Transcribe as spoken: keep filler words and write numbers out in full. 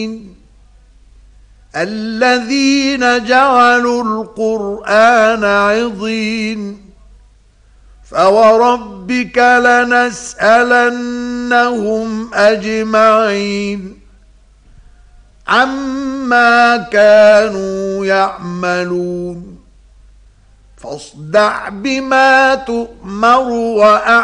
الذين جعلوا القرآن عضين فوربك لنسألنهم أجمعين عما كانوا يعملون فاصدع بما تؤمر وأعلم